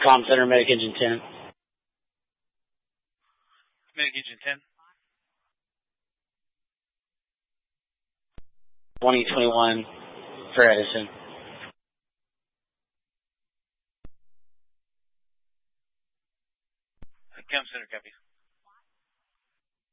Comm Center, Medic Engine 10. Medic Engine 10. 2021 for Edison. Comm Center, copy.